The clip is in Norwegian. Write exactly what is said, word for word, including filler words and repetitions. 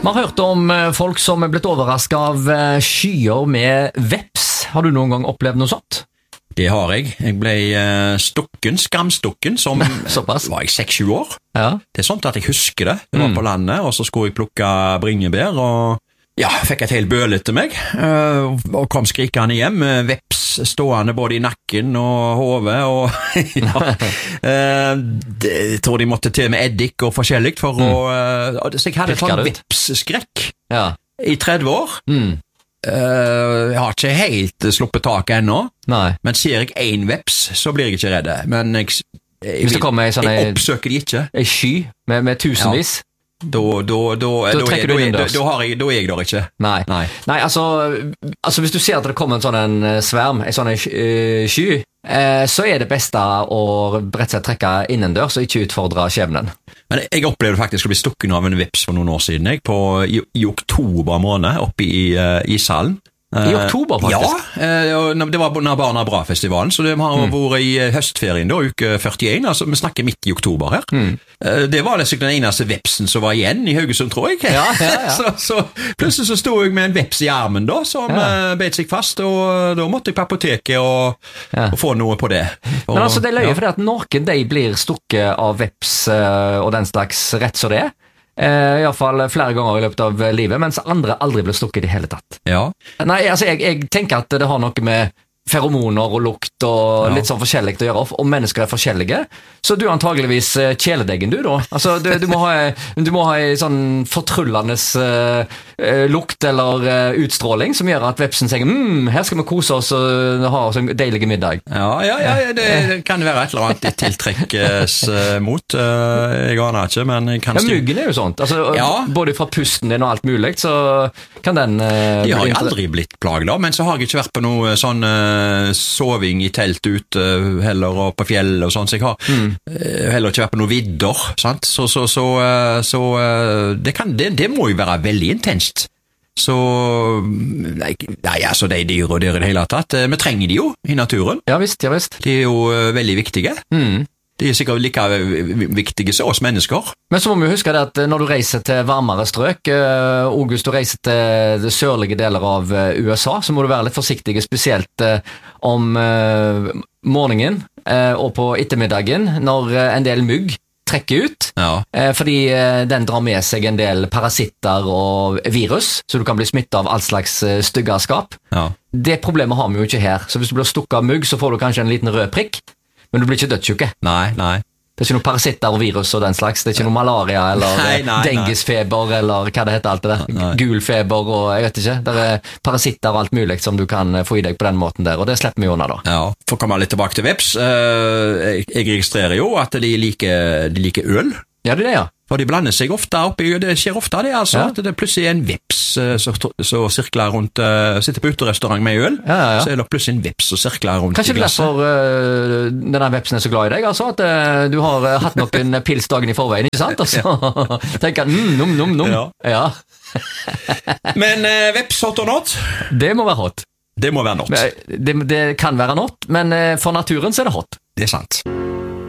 Man har hørt om folk som er blitt overrasket av skyer med veps. Har du noen gang opplevd noe sånt? Det har jeg. Jeg ble uh, stukken, skamstukken, som Såpass. Var jeg seks-sju år. Ja. Det er sånt at jeg husker det. Jeg var mm. på landet, og så skulle jeg plukke bringebær, og ja, fikk et helt bøl etter meg, uh, og kom skrikende hjem, med veps stående både i nakken og hodet, og ja, uh, det, jeg tror de måtte til med eddik og forskjellig for mm. å, uh, så jeg hadde Pirker sånn vepsskrekk ja. i tretti år. Mm. Uh, jeg har ikke helt sluppet tak ennå, Nei. Men ser jeg en veps, så blir jeg ikke redd. Men jeg, jeg, Hvis det kommer sånn jeg oppsøker de ikke. En sky med, med tusenvis. Ja. Da, da, da, da, da, trekker da, du da, innendørs. Da, da, jeg, da er jeg der ikke. Nei, Nei. Nei altså, altså hvis du ser at det kommer en sånn en sverm, en sånn en sky, eh, så er det beste å rett og slett trekke innendørs og ikke utfordre skjebnen. Men jeg opplevde faktisk å bli stukken av en veps for noen år siden, jeg, på, i, i oktober måned, oppe i uh, ishallen. I oktober, faktisk? Ja, det var Når Barna Bra-festivalen, så det har mm. vært i høstferien da, uke førtien, altså vi snakker midt i oktober her. Mm. Det var nesten den eneste vepsen som var igjen i Haugesund, tror jeg. Ja, ja, ja. så, så plutselig så stod jeg med en veps i armen da, som ja. bet seg fast, og da måtte jeg på apoteket og, ja. og få noe på det. Og, Men altså, det er løye ja. fordi at noen de blir stukket av veps og den slags rett så det er. Uh, i hvert fall flere ganger i løpet av livet, mens andre aldri ble stukket i hele tatt. Ja. Nei, altså jeg, jeg tenker at det har noe med feromoner og lukt og ja. litt sånn forskjellig å gjøre, og mennesker er forskjellige, så du er antageligvis kjæledeggen du da. Altså du, du må ha du må ha en sånn fortrullende uh, lukt eller uh, utstråling som gjør at vepsen sier, mm, her skal vi kose oss og ha oss en deilig middag. Ja, ja, ja, det, det kan være et eller annet det tiltrekkes uh, mot, uh, jeg aner ikke, men jeg kan ja, muggen er jo sånt, altså, ja. både fra pusten din og alt mulig, så kan den uh, de har jeg aldri blitt plaget av, men så har jeg ikke vært på noe sånn uh, soving i telt ute heller og på fjell og sånn, så jeg har mm. heller ikke vært på noen vidder, sant? Så, så, så, så det, kan, det, det må jo være veldig intenst. Så nei, nei altså det er dyr og dyr i det hele tatt. Vi trenger de jo i naturen. Ja visst, ja visst. De er jo veldig viktige. Mm. De er sikkert like viktige som oss mennesker. Men så må vi huske det at når du reiser til varmere strøk, og hvis du reiser til de sørlige deler av U S A, så må du være litt forsiktig, spesielt om morgenen og på ettermiddagen, når en del mugg trekker ut, ja. fordi den drar med seg en del parasitter og virus, så du kan bli smittet av all slags styggerskap. Ja. Det problemet har vi jo ikke her, så hvis du blir stukket av mugg, så får du kanskje en liten rød prikk, men du blir ikke dødssyke. Nei, nei. Det er ikke noe parasitter og virus og den slags. Det er ikke noe malaria eller nei, nei, dengisfeber eller hva det heter alt det der. Gulfeber og jeg vet ikke. Det er parasitter og alt mulig som du kan få i deg på den måten der, og det slipper vi unna da. Ja, for å komme litt tilbake til veps, jeg registrerer jo at de liker, de liker øl. Ja, det er det, ja. For de blander seg ofte oppi, det skjer ofte det altså, ja. At det plutselig er en veps som sirkler rundt, uh, sitter på uterestaurant med øl, ja, ja, ja. Så er det plutselig en veps som sirkler rundt Kanskje i glasset. Kanskje derfor uh, denne vepsen er så glad i deg, altså, at uh, du har uh, hatt noen pils dagen i forveien, ikke sant? Og så tenker jeg, mm, num, num, num. Ja. Ja. Men uh, veps hot or not? Det må være hot. Det må være not. Det, det kan være not, men uh, for naturen så er det hot. Det er sant.